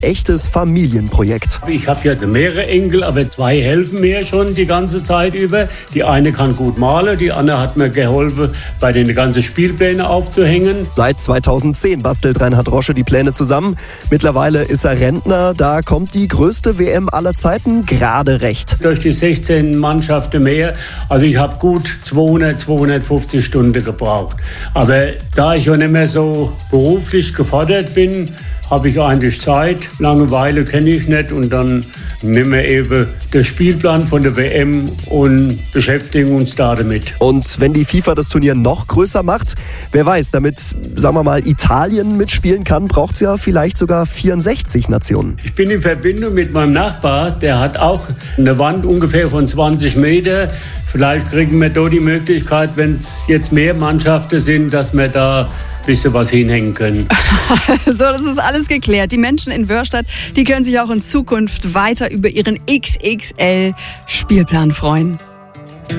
echtes Familienprojekt. Ich habe ja mehrere Enkel, aber 2 helfen mir schon die ganze Zeit über. Die eine kann gut malen, die andere hat mir geholfen, bei den ganzen Spielplänen aufzuhängen. Seit 2010 bastelt Reinhard Rosche die Pläne zusammen. Mittlerweile ist er Rentner, da kommt die größte WM aller Zeiten gerade recht. Durch die 16 Mannschaften mehr, also ich habe gut 250 Stunden gebraucht. Aber da ich ja nicht mehr so beruflich gefordert bin, habe ich eigentlich Zeit. Langeweile kenne ich nicht und dann nehmen wir eben den Spielplan von der WM und beschäftigen uns da damit. Und wenn die FIFA das Turnier noch größer macht, wer weiß, damit, sagen wir mal, Italien mitspielen kann, braucht es ja vielleicht sogar 64 Nationen. Ich bin in Verbindung mit meinem Nachbar, der hat auch eine Wand ungefähr von 20 Meter. Vielleicht kriegen wir da die Möglichkeit, wenn es jetzt mehr Mannschaften sind, dass wir da ein bisschen was hinhängen können. So, das ist alles geklärt. Die Menschen in Wörrstadt, die können sich auch in Zukunft weiter über ihren XXL-Spielplan freuen.